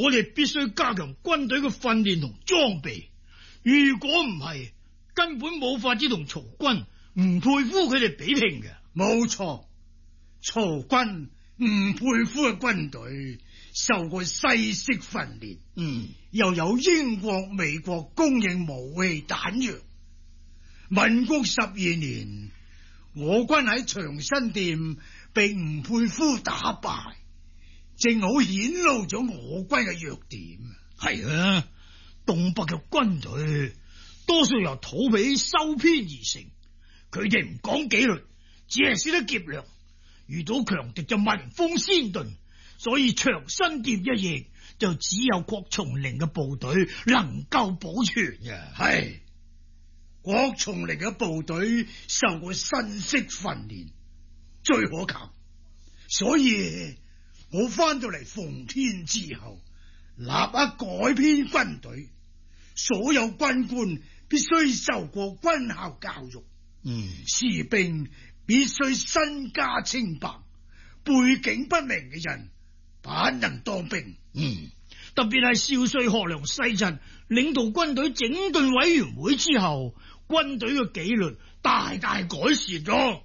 我哋必須加強軍隊嘅訓練同裝備。如果唔係，根本冇法子同曹軍、吳佩孚佢哋比拼嘅。 冇錯，曹軍、吳佩孚嘅軍隊受過西式訓練，又有英國、美國供應武器彈藥。民國12年，我軍喺長辛店被吳佩孚打敗，正好顯露咗我軍嘅弱點。 係啊，東北嘅軍隊多數由土匪收編而成，佢哋唔講紀律，只係識得劫糧，遇到強敵就民風先頓，所以長辛店一役就只有郭松齡嘅部隊能夠保存嘅。 係郭松齡嘅部隊受過新式訓練，最可靠，所以我翻到嚟奉天之後，立刻改編軍隊，所有軍官必須受過軍校教育，士兵必須身家清白，背景不明嘅人不能當兵。 特別係少帥學良細陳領導軍隊整頓委員會之後，軍隊嘅紀律大大改善咗。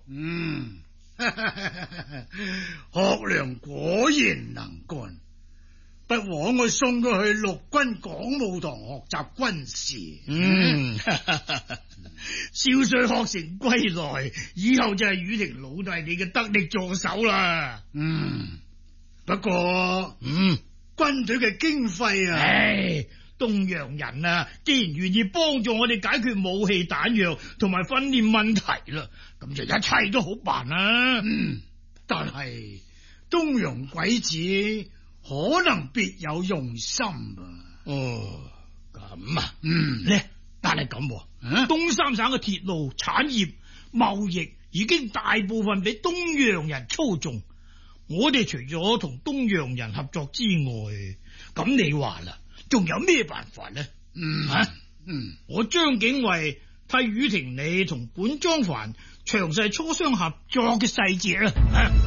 學良果然能幹，不枉我送佢去陸軍講武堂學習軍事。 少帥學成歸來，以後就係宇霆老大你嘅得力助手啦。 不過軍隊嘅經費啊， 東洋人啊，既然願意幫助我哋解決武器彈藥同埋訓練問題啦，咁就一切都好辦啦。 但係東洋鬼子可能別有用心啊。 咁啊，咧，但係咁，東三省嘅鐵路產業貿易已經大部分俾東洋人操縱，我哋除咗同東洋人合作之外，咁你話啦，仲有咩辦法呢？我張景惠替宇霆你同本莊繁詳細磋商合作嘅細節啦。